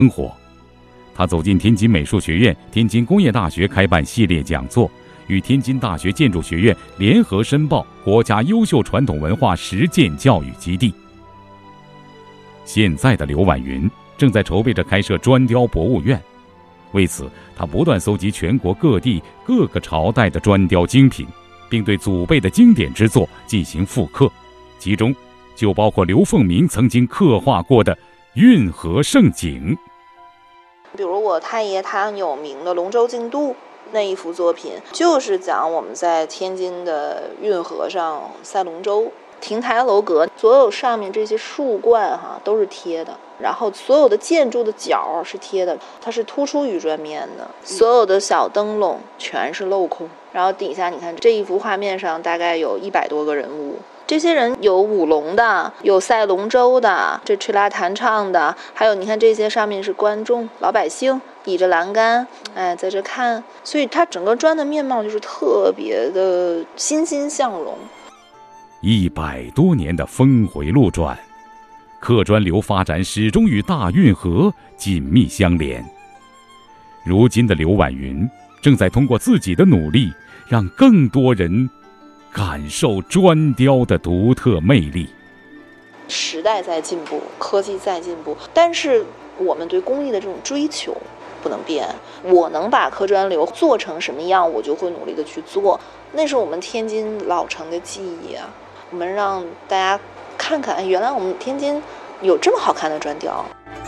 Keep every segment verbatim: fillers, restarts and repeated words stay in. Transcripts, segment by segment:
生活。他走进天津美术学院、天津工业大学开办系列讲座，与天津大学建筑学院联合申报国家优秀传统文化实践教育基地。现在的刘婉云正在筹备着开设砖雕博物院，为此他不断搜集全国各地各个朝代的砖雕精品，并对祖辈的经典之作进行复刻，其中就包括刘凤鸣曾经刻画过的运河胜景。 比如我太爷他很有名的龙舟竞渡那一幅作品，就是讲我们在天津的运河上赛龙舟，亭台楼阁所有上面这些树冠哈都是贴的，然后所有的建筑的角是贴的，它是突出于砖面的，所有的小灯笼全是镂空，然后底下你看这一幅画面上大概有一百多个人物，这些人有舞龙的，有赛龙舟的，这吹拉弹唱的，还有你看这些上面是观众老百姓倚着栏杆，哎，在这看，所以它整个砖的面貌就是特别的欣欣向荣。 一百多年的峰回路转，刻砖流发展始终与大运河紧密相连。如今的刘婉云正在通过自己的努力，让更多人感受砖雕的独特魅力。 时代在进步，科技在进步，但是我们对工艺的这种追求不能变。我能把刻砖流做成什么样，我就会努力的去做，那是我们天津老城的记忆啊。我们让大家看看，原来我们天津有这么好看的砖雕。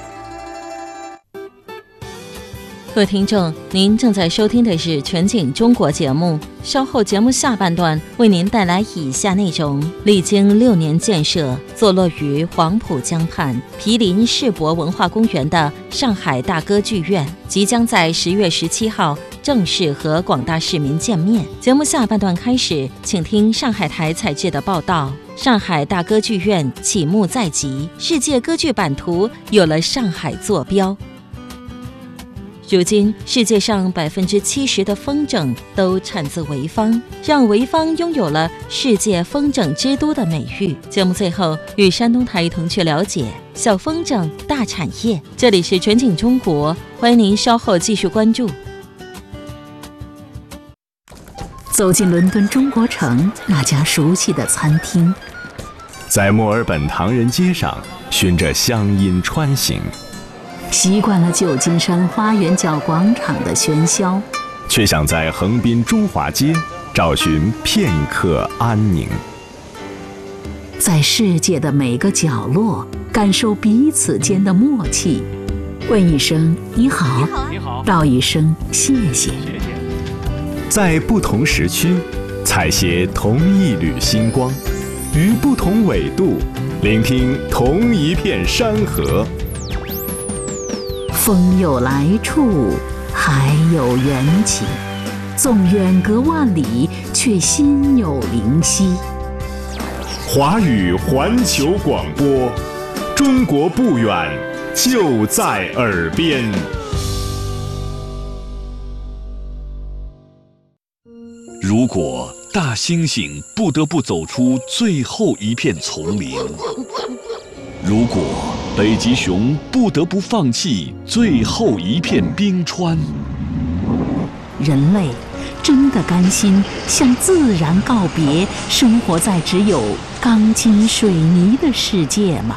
各位听众，您正在收听的是全景中国节目，稍后节目下半段为您带来以下内容。历经六年建设，坐落于黄浦江畔毗邻世博文化公园的上海大歌剧院，即将在十月十七号正式和广大市民见面。节目下半段开始，请听上海台采制的报道。上海大歌剧院启幕在即，世界歌剧版图有了上海坐标。如今，世界上百分之七十的风筝都产自潍坊，让潍坊拥有了世界风筝之都的美誉。节目最后，与山东台一同去了解小风筝大产业。这里是全景中国，欢迎您稍后继续关注。 走进伦敦中国城那家熟悉的餐厅， 在墨尔本唐人街上循着乡音穿行， 习惯了旧金山花园角广场的喧嚣， 却想在横滨中华街找寻片刻安宁。 在世界的每个角落感受彼此间的默契，问一声你好， 你好， 道一声谢谢。 在不同时区采撷同一缕星光，于不同纬度聆听同一片山河。 风有来处，海有缘起，纵远隔万里，却心有灵犀。 华语环球广播，中国不远，就在耳边。 如果大猩猩不得不走出最后一片丛林，如果北极熊不得不放弃最后一片冰川， 人类真的甘心向自然告别，生活在只有钢筋水泥的世界吗？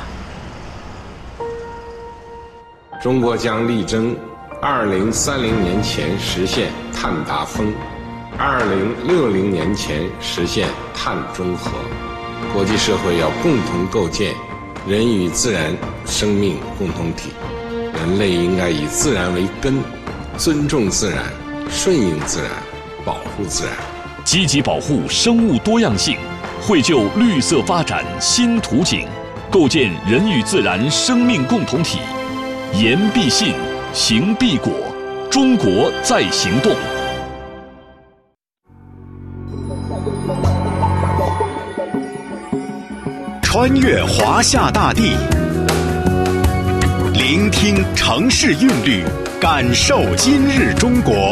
中国将力争二零三零年前实现碳达峰，二零六零年前实现碳中和。国际社会要共同构建人与自然生命共同体，人类应该以自然为根，尊重自然，顺应自然，保护自然， 积极保护生物多样性，绘就绿色发展新图景，构建人与自然生命共同体。言必信，行必果，中国在行动。 穿越华夏大地，聆听城市韵律，感受今日中国。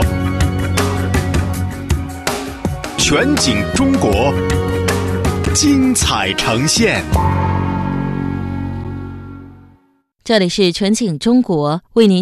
全景中国，精彩呈现。 这里是全景中国，为您